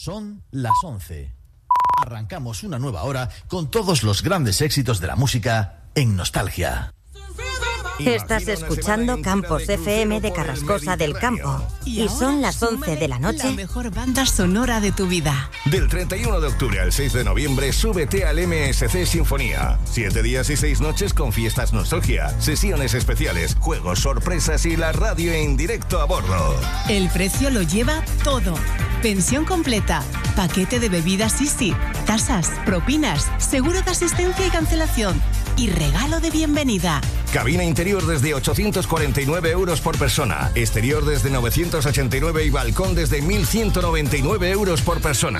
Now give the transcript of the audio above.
Son las 11. Arrancamos una nueva hora con todos los grandes éxitos de la música en Nostalgia. Estás escuchando Campos FM de Carrascosa del Campo. Y son las 11 de la noche. La mejor banda sonora de tu vida. Del 31 de octubre al 6 de noviembre, súbete al MSC Sinfonía. 7 días y 6 noches con fiestas nostalgia, sesiones especiales, juegos, sorpresas y la radio en directo a bordo. El precio lo lleva todo. Pensión completa, paquete de bebidas Easy, tasas, propinas, seguro de asistencia y cancelación y regalo de bienvenida. Cabina interior desde 849 euros por persona, exterior desde 989 y balcón desde 1.199 euros por persona.